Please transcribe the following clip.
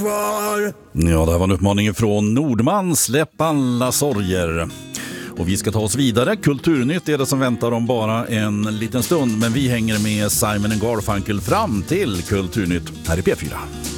Ja, det här var en uppmaning från Nordman, släpp alla sorger. Och vi ska ta oss vidare. Kulturnytt är det som väntar om bara en liten stund, men vi hänger med Simon & Garfunkel fram till Kulturnytt här i P4.